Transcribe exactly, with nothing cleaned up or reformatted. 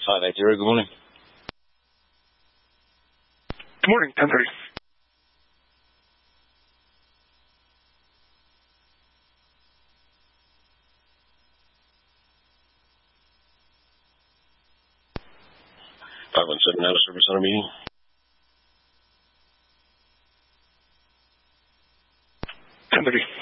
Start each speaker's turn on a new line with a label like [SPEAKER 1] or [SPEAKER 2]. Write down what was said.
[SPEAKER 1] five eight zero, good morning.
[SPEAKER 2] Good morning, ten thirty.
[SPEAKER 1] five one seven, out of service on a meeting.
[SPEAKER 2] ten thirty.